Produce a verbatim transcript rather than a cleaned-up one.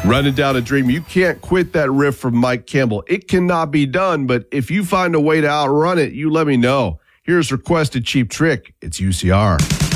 Running down a dream. You can't quit that riff from Mike Campbell. It cannot be done, but if you find a way to outrun it, you let me know. Here's Requested Cheap Trick. It's U C R.